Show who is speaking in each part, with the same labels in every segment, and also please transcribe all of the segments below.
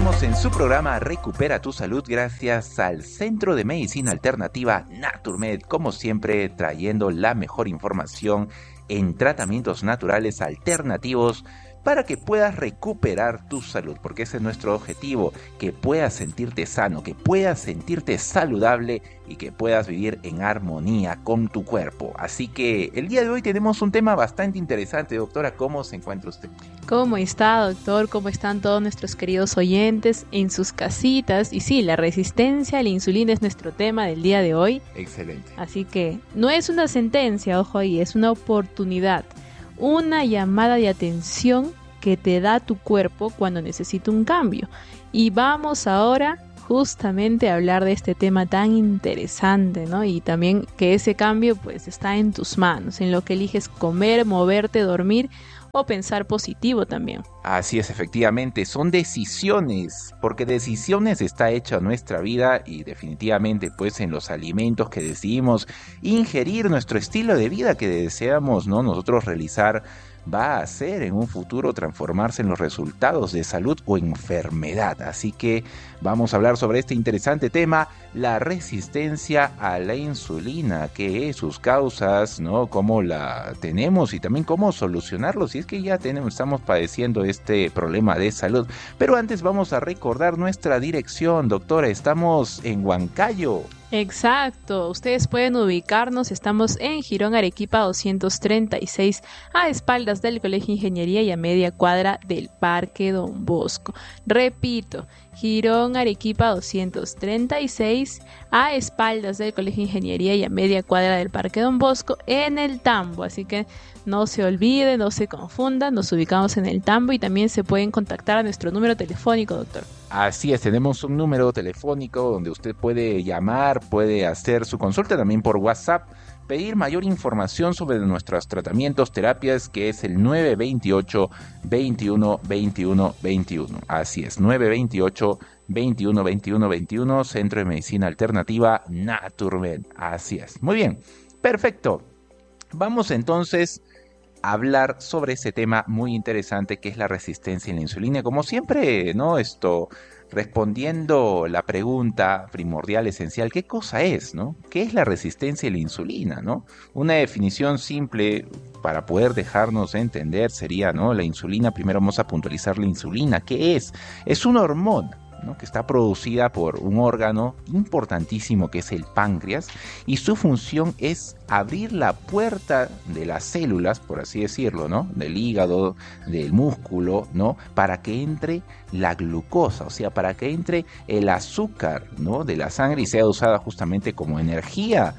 Speaker 1: estamos en su programa Recupera tu Salud gracias al Centro de Medicina Alternativa Naturmed, como siempre trayendo la mejor información en tratamientos naturales alternativos para que puedas recuperar tu salud, porque ese es nuestro objetivo, que puedas sentirte sano, que puedas sentirte saludable y que puedas vivir en armonía con tu cuerpo. Así que el día de hoy tenemos un tema bastante interesante. Doctora, ¿cómo se encuentra usted?
Speaker 2: ¿Cómo está, doctor? ¿Cómo están todos nuestros queridos oyentes en sus casitas? Y sí, la resistencia a la insulina es nuestro tema del día de hoy.
Speaker 1: Excelente.
Speaker 2: Así que no es una sentencia, ojo ahí, es una oportunidad. Una llamada de atención que te da tu cuerpo cuando necesita un cambio. Y vamos ahora justamente a hablar de este tema tan interesante, ¿no? Y también que ese cambio pues está en tus manos, en lo que eliges comer, moverte, dormir o pensar positivo también.
Speaker 1: Así es, efectivamente, son decisiones, porque decisiones está hecha nuestra vida y definitivamente pues en los alimentos que decidimos ingerir, nuestro estilo de vida que deseamos, ¿no?, nosotros realizar, va a hacer en un futuro transformarse en los resultados de salud o enfermedad. Así que vamos a hablar sobre este interesante tema, la resistencia a la insulina, qué es, sus causas, ¿no?, cómo la tenemos y también cómo solucionarlo si es que ya estamos padeciendo este problema de salud. Pero antes vamos a recordar nuestra dirección, doctora. Estamos en Huancayo.
Speaker 2: Exacto, ustedes pueden ubicarnos, estamos en Girón Arequipa 236, a espaldas del Colegio de Ingeniería y a media cuadra del Parque Don Bosco. Repito, Girón Arequipa 236, a espaldas del Colegio de Ingeniería y a media cuadra del Parque Don Bosco, en el Tambo. Así que no se olviden, no se confundan, nos ubicamos en el Tambo y también se pueden contactar a nuestro número telefónico, doctor.
Speaker 1: Así es, tenemos un número telefónico donde usted puede llamar, puede hacer su consulta también por WhatsApp, pedir mayor información sobre nuestros tratamientos, terapias, que es el 928 21 21 21. Así es, 928 21 21 21, Centro de Medicina Alternativa Naturmed. Así es. Muy bien, perfecto. Vamos entonces a hablar sobre ese tema muy interesante que es la resistencia a la insulina. Como siempre, ¿no?, respondiendo la pregunta primordial, esencial, ¿qué cosa es, no? ¿Qué es la resistencia a la insulina, no? Una definición simple para poder dejarnos entender sería, ¿no?, la insulina, primero vamos a puntualizar la insulina. ¿Qué es? Es una hormona, ¿no?, que está producida por un órgano importantísimo que es el páncreas, y su función es abrir la puerta de las células, por así decirlo, ¿no?, del hígado, del músculo, ¿no?, para que entre la glucosa, o sea, para que entre el azúcar, ¿no?, de la sangre y sea usada justamente como energía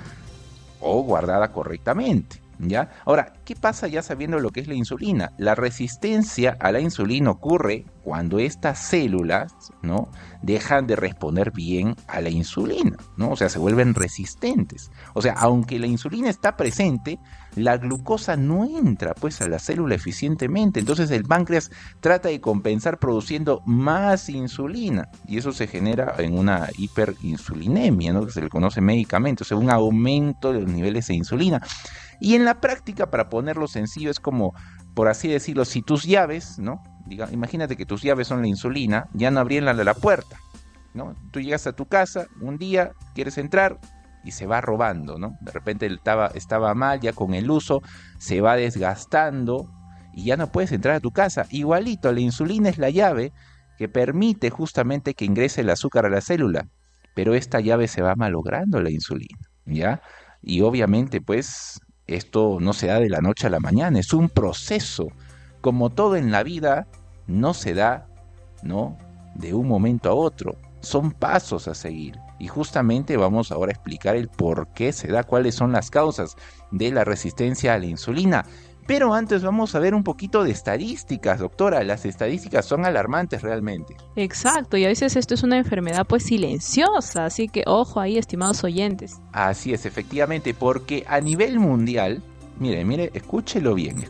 Speaker 1: o guardada correctamente. ¿Ya? Ahora, ¿qué pasa ya sabiendo lo que es la insulina? La resistencia a la insulina ocurre cuando estas células, ¿no?, dejan de responder bien a la insulina, ¿no? O sea, se vuelven resistentes. O sea, aunque la insulina está presente, la glucosa no entra pues a la célula eficientemente. Entonces el páncreas trata de compensar produciendo más insulina y eso se genera en una hiperinsulinemia, ¿no?, que se le conoce médicamente, o sea, un aumento de los niveles de insulina. Y en la práctica, para ponerlo sencillo, es como, por así decirlo, si tus llaves, ¿no?, imagínate que tus llaves son la insulina, ya no abrían la puerta, ¿no? Tú llegas a tu casa, un día quieres entrar y se va robando, ¿no? De repente estaba mal, ya con el uso se va desgastando y ya no puedes entrar a tu casa. Igualito, la insulina es la llave que permite justamente que ingrese el azúcar a la célula, pero esta llave se va malogrando la insulina, ¿ya? Y obviamente, pues, esto no se da de la noche a la mañana, es un proceso. Como todo en la vida, no se da, ¿no?, de un momento a otro. Son pasos a seguir. Y justamente vamos ahora a explicar el por qué se da, cuáles son las causas de la resistencia a la insulina. Pero antes vamos a ver un poquito de estadísticas, doctora. Las estadísticas son alarmantes realmente.
Speaker 2: Exacto, y a veces esto es una enfermedad pues silenciosa, así que ojo ahí, estimados oyentes.
Speaker 1: Así es, efectivamente, porque a nivel mundial, mire, escúchelo bien.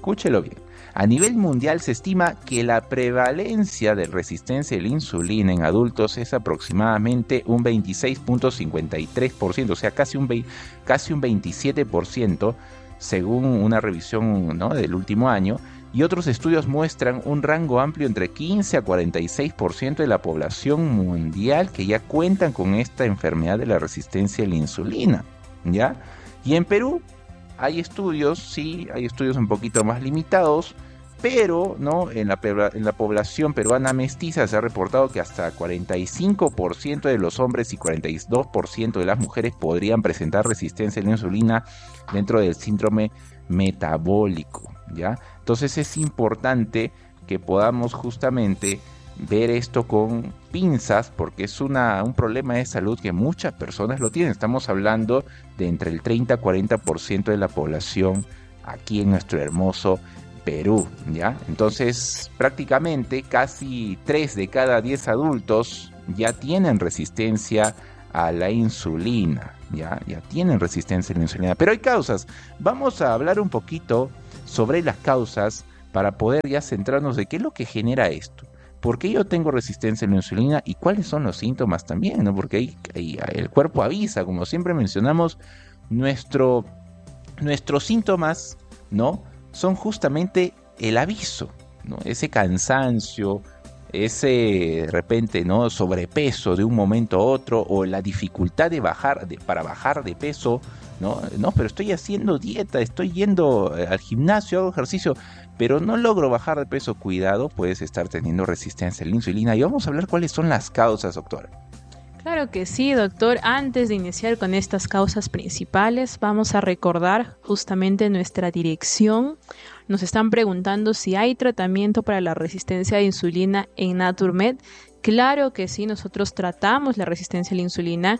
Speaker 1: A nivel mundial se estima que la prevalencia de resistencia a la insulina en adultos es aproximadamente un 26.53%, o sea, casi un 27%, según una revisión, ¿no?, del último año, y otros estudios muestran un rango amplio entre 15 a 46% de la población mundial que ya cuentan con esta enfermedad de la resistencia a la insulina, ¿ya? Y en Perú hay estudios, sí, hay estudios un poquito más limitados, pero ¿no? en la población peruana mestiza se ha reportado que hasta 45% de los hombres y 42% de las mujeres podrían presentar resistencia a la insulina dentro del síndrome metabólico, ¿ya? Entonces es importante que podamos justamente ver esto con pinzas, porque es un problema de salud que muchas personas lo tienen. Estamos hablando de entre el 30 a 40% de la población aquí en nuestro hermoso Perú, ¿ya? Entonces, prácticamente casi 3 de cada 10 adultos ya tienen resistencia a la insulina, ya tienen resistencia a la insulina. Pero hay causas. Vamos a hablar un poquito sobre las causas para poder ya centrarnos de qué es lo que genera esto. ¿Por qué yo tengo resistencia a la insulina y cuáles son los síntomas también, ¿no? Porque el cuerpo avisa, como siempre mencionamos, nuestros síntomas, ¿no? Son justamente el aviso, ¿no? Ese cansancio, ese de repente, ¿no? Sobrepeso de un momento a otro, o la dificultad para bajar de peso, ¿no? No, pero estoy haciendo dieta, estoy yendo al gimnasio, hago ejercicio, pero no logro bajar de peso. Cuidado, puedes estar teniendo resistencia a la insulina. Y vamos a hablar cuáles son las causas, doctora.
Speaker 2: Claro que sí, doctor. Antes de iniciar con estas causas principales, vamos a recordar justamente nuestra dirección. Nos están preguntando si hay tratamiento para la resistencia a la insulina en Naturmed. Claro que sí, nosotros tratamos la resistencia a la insulina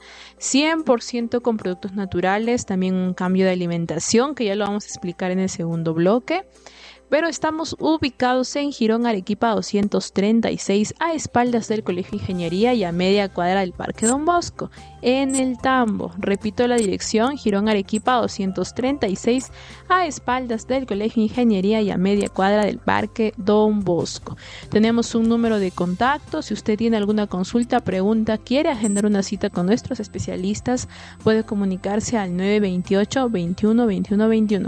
Speaker 2: 100% con productos naturales, también un cambio de alimentación que ya lo vamos a explicar en el segundo bloque. Pero estamos ubicados en Girón Arequipa 236, a espaldas del Colegio de Ingeniería y a media cuadra del Parque Don Bosco, en el Tambo. Repito la dirección: Girón Arequipa 236, a espaldas del Colegio de Ingeniería y a media cuadra del Parque Don Bosco. Tenemos un número de contacto. Si usted tiene alguna consulta, pregunta, quiere agendar una cita con nuestros especialistas, puede comunicarse al 928 21 21 21.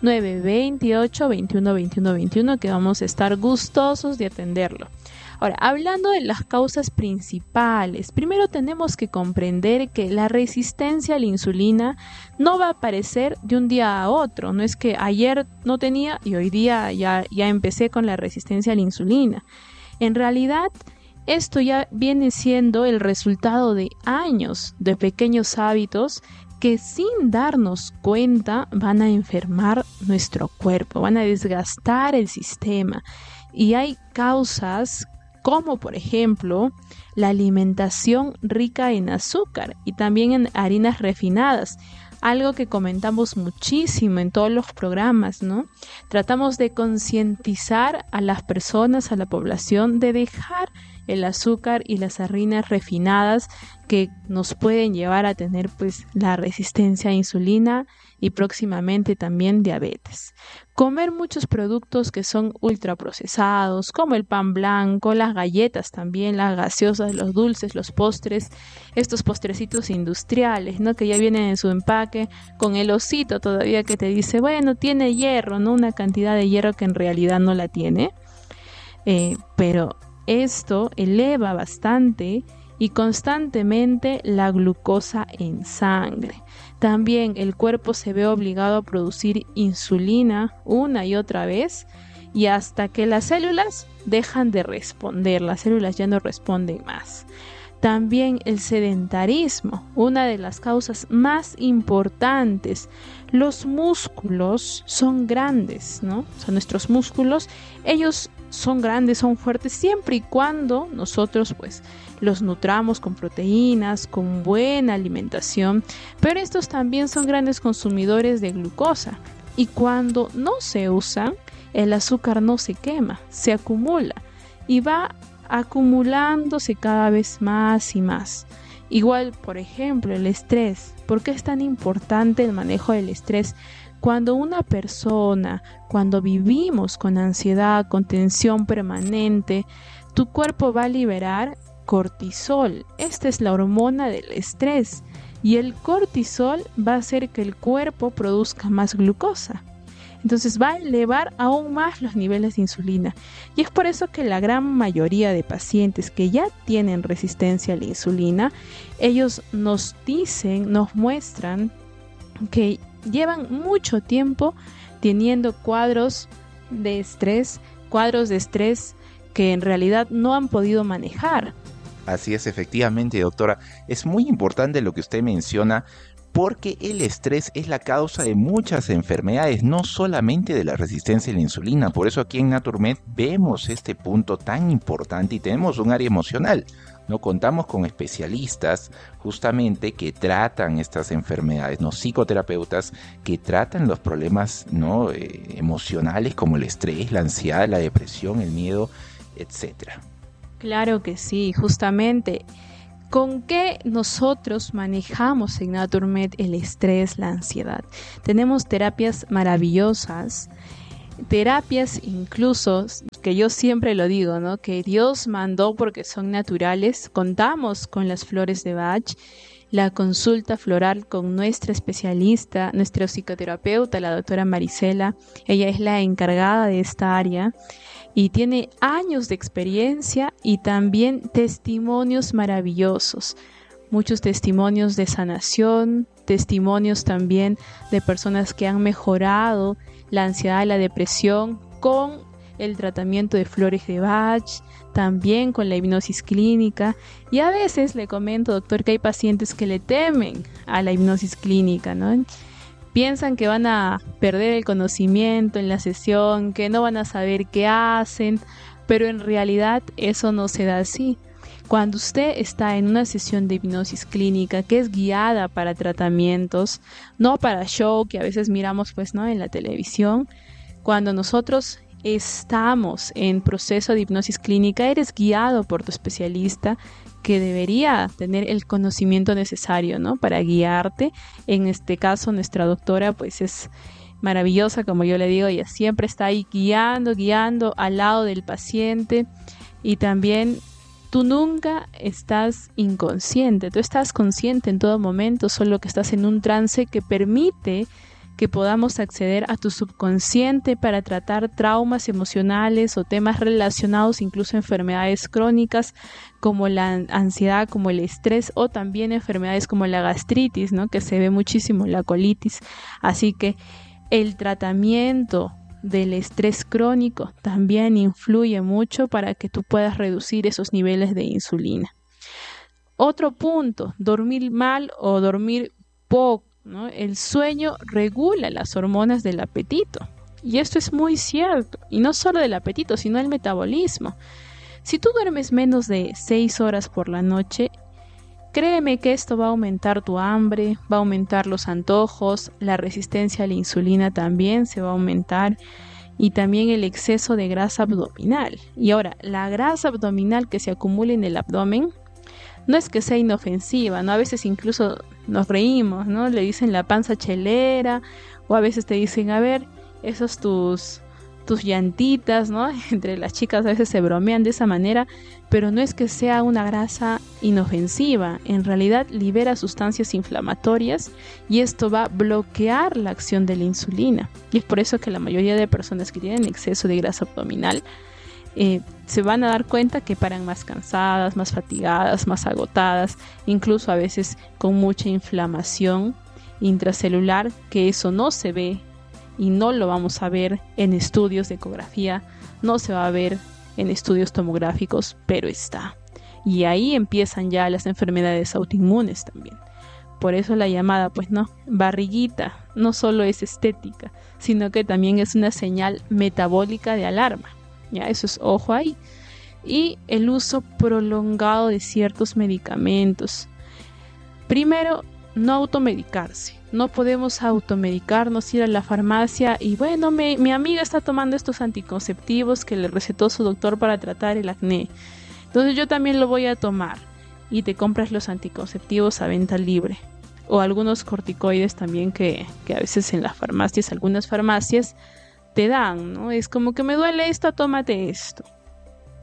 Speaker 2: 928 21 21 21, que vamos a estar gustosos de atenderlo. Ahora, hablando de las causas principales, primero tenemos que comprender que la resistencia a la insulina no va a aparecer de un día a otro. No es que ayer no tenía y hoy día ya empecé con la resistencia a la insulina. En realidad, esto ya viene siendo el resultado de años de pequeños hábitos que sin darnos cuenta van a enfermar nuestro cuerpo, van a desgastar el sistema. Y hay causas como, por ejemplo, la alimentación rica en azúcar y también en harinas refinadas, algo que comentamos muchísimo en todos los programas, ¿no? Tratamos de concientizar a las personas, a la población, de dejar el azúcar y las harinas refinadas que nos pueden llevar a tener pues la resistencia a insulina y próximamente también diabetes. Comer muchos productos que son ultraprocesados, como el pan blanco, las galletas también, las gaseosas, los dulces, los postres, estos postrecitos industriales, ¿no? Que ya vienen en su empaque con el osito todavía que te dice, bueno, tiene hierro, ¿no? Una cantidad de hierro que en realidad no la tiene, pero esto eleva bastante y constantemente la glucosa en sangre. También el cuerpo se ve obligado a producir insulina una y otra vez, y hasta que las células dejan de responder, las células ya no responden más. También el sedentarismo, una de las causas más importantes. Los músculos son grandes, ¿no? O sea, nuestros músculos, ellos son grandes, son fuertes, siempre y cuando nosotros pues los nutramos con proteínas, con buena alimentación, pero estos también son grandes consumidores de glucosa, y cuando no se usan, el azúcar no se quema, se acumula y va acumulándose cada vez más y más. Igual, por ejemplo, el estrés. ¿Por qué es tan importante el manejo del estrés? Cuando cuando vivimos con ansiedad, con tensión permanente, tu cuerpo va a liberar cortisol. Esta es la hormona del estrés, y el cortisol va a hacer que el cuerpo produzca más glucosa. Entonces va a elevar aún más los niveles de insulina. Y es por eso que la gran mayoría de pacientes que ya tienen resistencia a la insulina, ellos nos dicen, nos muestran que llevan mucho tiempo teniendo cuadros de estrés que en realidad no han podido manejar.
Speaker 1: Así es, efectivamente, doctora. Es muy importante lo que usted menciona, porque el estrés es la causa de muchas enfermedades, no solamente de la resistencia a la insulina. Por eso aquí en Naturmed vemos este punto tan importante y tenemos un área emocional. No contamos con especialistas justamente que tratan estas enfermedades, no psicoterapeutas que tratan los problemas emocionales como el estrés, la ansiedad, la depresión, el miedo, etcétera.
Speaker 2: Claro que sí, justamente. ¿Con qué nosotros manejamos en Naturmed el estrés, la ansiedad? Tenemos terapias maravillosas, terapias incluso que yo siempre lo digo, ¿no? Que Dios mandó porque son naturales. Contamos con las flores de Bach, la consulta floral con nuestra especialista, nuestra psicoterapeuta, la doctora Marisela. Ella es la encargada de esta área y tiene años de experiencia y también testimonios maravillosos. Muchos testimonios de sanación, testimonios también de personas que han mejorado la ansiedad y la depresión con el tratamiento de flores de Bach, también con la hipnosis clínica. Y a veces le comento, doctor, que hay pacientes que le temen a la hipnosis clínica, ¿no? Piensan que van a perder el conocimiento en la sesión, que no van a saber qué hacen, pero en realidad eso no se da así. Cuando usted está en una sesión de hipnosis clínica que es guiada para tratamientos, no para show que a veces miramos en la televisión, cuando nosotros estamos en proceso de hipnosis clínica, eres guiado por tu especialista que debería tener el conocimiento necesario, ¿no? Para guiarte. En este caso, nuestra doctora es maravillosa, como yo le digo, ella siempre está ahí guiando al lado del paciente. Y también tú nunca estás inconsciente, tú estás consciente en todo momento, solo que estás en un trance que permite que podamos acceder a tu subconsciente para tratar traumas emocionales o temas relacionados, incluso enfermedades crónicas como la ansiedad, como el estrés, o también enfermedades como la gastritis, ¿no? Que se ve muchísimo, la colitis. Así que el tratamiento del estrés crónico también influye mucho para que tú puedas reducir esos niveles de insulina. Otro punto, dormir mal o dormir poco, ¿no? El sueño regula las hormonas del apetito. Y esto es muy cierto. Y no solo del apetito, sino del metabolismo. Si tú duermes menos de 6 horas por la noche, créeme que esto va a aumentar tu hambre, va a aumentar los antojos, la resistencia a la insulina también se va a aumentar y también el exceso de grasa abdominal. Y ahora, la grasa abdominal que se acumula en el abdomen no es que sea inofensiva, ¿no? A veces incluso nos reímos, ¿no? Le dicen la panza chelera, o a veces te dicen, a ver, esos tus llantitas, ¿no? Entre las chicas a veces se bromean de esa manera, pero no es que sea una grasa inofensiva, en realidad libera sustancias inflamatorias y esto va a bloquear la acción de la insulina. Y es por eso que la mayoría de personas que tienen exceso de grasa abdominal se van a dar cuenta que paran más cansadas, más fatigadas, más agotadas, incluso a veces con mucha inflamación intracelular, que eso no se ve y no lo vamos a ver en estudios de ecografía, no se va a ver en estudios tomográficos, pero está. Y ahí empiezan ya las enfermedades autoinmunes también. Por eso la llamada, barriguita, no solo es estética, sino que también es una señal metabólica de alarma. Ya, eso es ojo ahí. Y el uso prolongado de ciertos medicamentos. Primero, no automedicarse. No podemos automedicarnos, ir a la farmacia y mi amiga está tomando estos anticonceptivos que le recetó su doctor para tratar el acné. Entonces yo también lo voy a tomar. Y te compras los anticonceptivos a venta libre. O algunos corticoides también que a veces en las farmacias, algunas farmacias te dan, ¿no? Es como que me duele esto, tómate esto.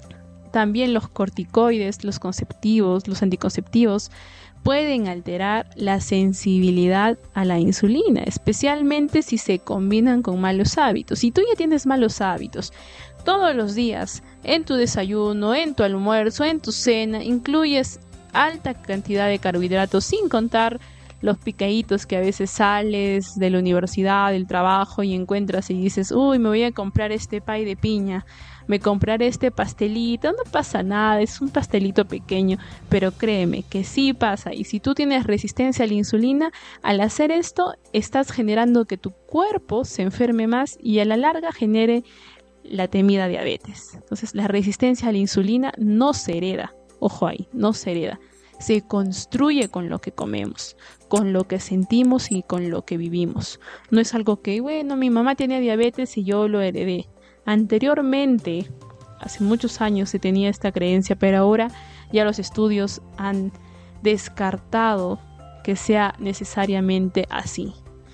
Speaker 2: También los corticoides, los anticonceptivos, pueden alterar la sensibilidad a la insulina, especialmente si se combinan con malos hábitos. Si tú ya tienes malos hábitos, todos los días, en tu desayuno, en tu almuerzo, en tu cena, incluyes alta cantidad de carbohidratos, sin contar los picaditos que a veces sales de la universidad, del trabajo y encuentras y dices, uy, me voy a comprar este pay de piña, me compraré este pastelito, no pasa nada, es un pastelito pequeño, pero créeme que sí pasa. Y si tú tienes resistencia a la insulina, al hacer esto estás generando que tu cuerpo se enferme más y a la larga genere la temida diabetes. Entonces la resistencia a la insulina no se hereda, ojo ahí, no se hereda. Se construye con lo que comemos, con lo que sentimos y con lo que vivimos. No es algo que, bueno, mi mamá tenía diabetes y yo lo heredé. Anteriormente, hace muchos años se tenía esta creencia, pero ahora ya los estudios han descartado que sea necesariamente así.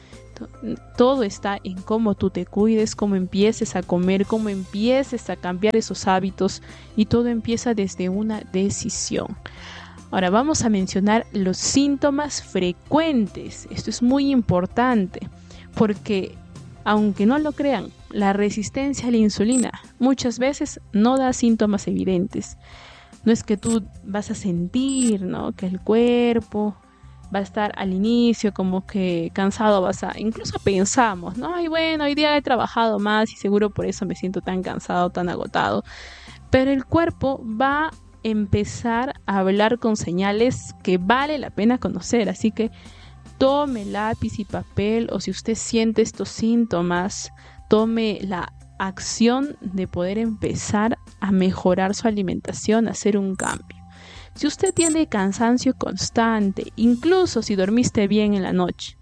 Speaker 2: Todo está en cómo tú te cuides, cómo empieces a comer, cómo empieces a cambiar esos hábitos, y todo empieza desde una decisión. Ahora vamos a mencionar los síntomas frecuentes. Esto es muy importante porque, aunque no lo crean, la resistencia a la insulina muchas veces no da síntomas evidentes. No es que tú vas a sentir, ¿no?, que el cuerpo va a estar al inicio como que cansado, incluso pensamos, ¿no?, ay, bueno, hoy día he trabajado más y seguro por eso me siento tan cansado, tan agotado. Pero el cuerpo va a empezar a hablar con señales que vale la pena conocer. Así que tome lápiz y papel, o si usted siente estos síntomas, tome la acción de poder empezar a mejorar su alimentación, a hacer un cambio. Si usted tiene cansancio constante, incluso si dormiste bien en la noche,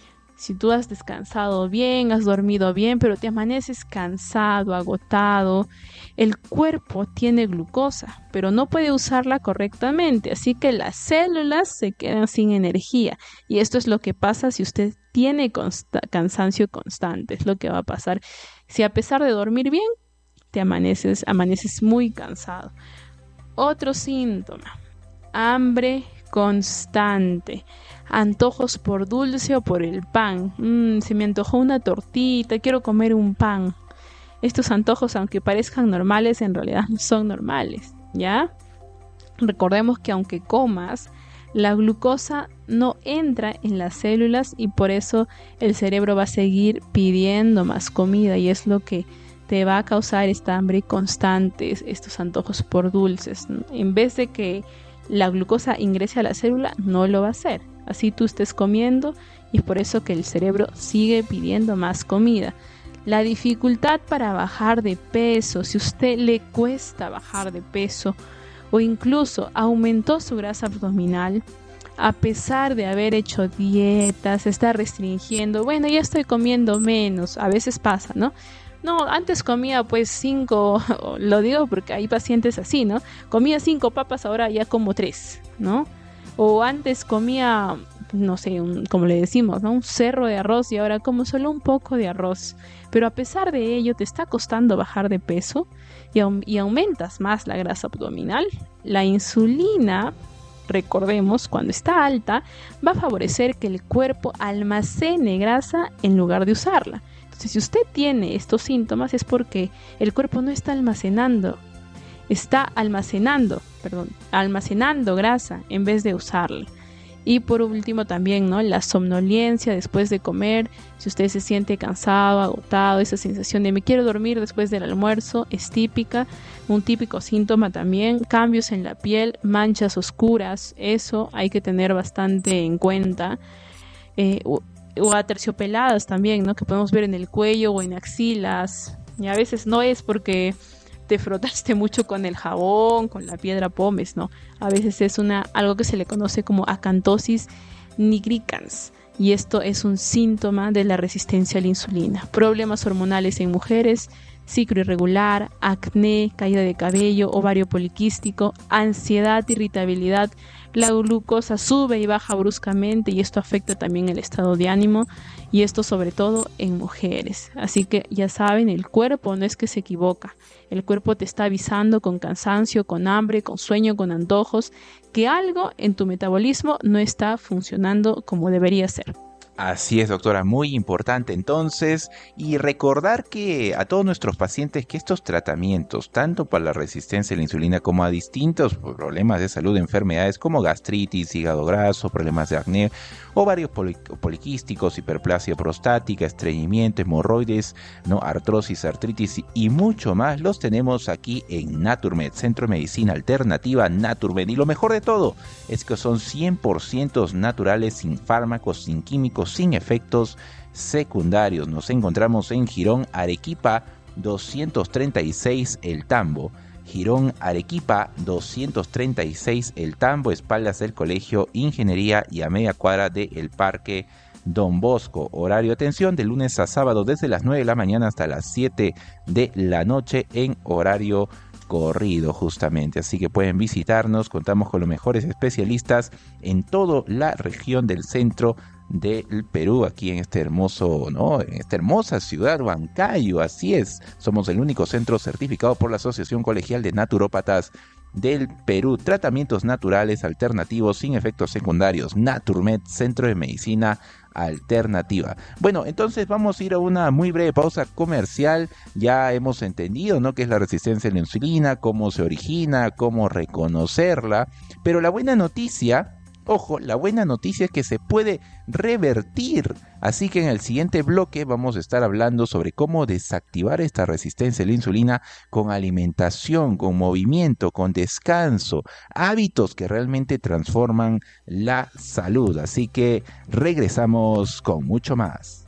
Speaker 2: si tú has descansado bien, has dormido bien, pero te amaneces cansado, agotado, el cuerpo tiene glucosa, pero no puede usarla correctamente, así que las células se quedan sin energía. Y esto es lo que pasa si usted tiene cansancio constante, es lo que va a pasar. Si a pesar de dormir bien, te amaneces muy cansado. Otro síntoma, hambre constante, antojos por dulce o por el pan. Se me antojó una tortita, quiero comer un pan. Estos antojos, aunque parezcan normales, en realidad no son normales, ¿ya? Recordemos que aunque comas, la glucosa no entra en las células y por eso el cerebro va a seguir pidiendo más comida, y es lo que te va a causar esta hambre constante, estos antojos por dulces, ¿no? En vez de que la glucosa ingrese a la célula, no lo va a hacer. Así tú estés comiendo, y por eso que el cerebro sigue pidiendo más comida. La dificultad para bajar de peso, si a usted le cuesta bajar de peso o incluso aumentó su grasa abdominal, a pesar de haber hecho dietas, está restringiendo, bueno, ya estoy comiendo menos, a veces pasa, ¿no? No, antes comía pues 5, lo digo porque hay pacientes así, ¿no? Comía 5 papas, ahora ya como 3, ¿no? O antes comía, no sé, como le decimos, ¿no?, un cerro de arroz, y ahora como solo un poco de arroz. Pero a pesar de ello te está costando bajar de peso y aumentas más la grasa abdominal. La insulina, recordemos, cuando está alta, va a favorecer que el cuerpo almacene grasa en lugar de usarla. Entonces, si usted tiene estos síntomas es porque el cuerpo no está almacenando grasa en vez de usarla. Y por último también, ¿no?, la somnolencia después de comer. Si usted se siente cansado, agotado, esa sensación de me quiero dormir después del almuerzo es típica. Un típico síntoma también, cambios en la piel, manchas oscuras, eso hay que tener bastante en cuenta. O aterciopeladas también, ¿no?, que podemos ver en el cuello o en axilas. Y a veces no es porque te frotaste mucho con el jabón, con la piedra pómez, ¿no? A veces es algo que se le conoce como acantosis nigricans, y esto es un síntoma de la resistencia a la insulina. Problemas hormonales en mujeres, ciclo irregular, acné, caída de cabello, ovario poliquístico, ansiedad, irritabilidad. La glucosa sube y baja bruscamente y esto afecta también el estado de ánimo, y esto sobre todo en mujeres. Así que ya saben, el cuerpo no es que se equivoca, el cuerpo te está avisando con cansancio, con hambre, con sueño, con antojos, que algo en tu metabolismo no está funcionando como debería ser.
Speaker 1: Así es, doctora, muy importante entonces, y recordar que a todos nuestros pacientes que estos tratamientos, tanto para la resistencia a la insulina como a distintos problemas de salud, enfermedades como gastritis, hígado graso, problemas de acné, ovarios poliquísticos, hiperplasia prostática, estreñimiento, hemorroides, ¿no? Artrosis, artritis y mucho más, los tenemos aquí en Naturmed, Centro de Medicina Alternativa Naturmed. Y lo mejor de todo es que son 100% naturales, sin fármacos, sin químicos, sin efectos secundarios. Nos encontramos en Girón, Arequipa 236 El Tambo. Girón, Arequipa 236 El Tambo, espaldas del Colegio Ingeniería y a media cuadra del Parque Don Bosco. Horario de atención de lunes a sábado desde las 9 de la mañana hasta las 7 de la noche en horario corrido justamente, así que pueden visitarnos. Contamos con los mejores especialistas en toda la región del centro del Perú, aquí en este hermoso, ¿no? En esta hermosa ciudad, Huancayo. Así es, somos el único centro certificado por la Asociación Colegial de Naturópatas del Perú. Tratamientos naturales alternativos sin efectos secundarios. Naturmed, Centro de Medicina Alternativa. Bueno, entonces vamos a ir a una muy breve pausa comercial. Ya hemos entendido, ¿no?, qué es la resistencia a la insulina, cómo se origina, cómo reconocerla, pero la buena noticia, ojo, la buena noticia es que se puede revertir. Así que en el siguiente bloque vamos a estar hablando sobre cómo desactivar esta resistencia a la insulina con alimentación, con movimiento, con descanso, hábitos que realmente transforman la salud. Así que regresamos con mucho más.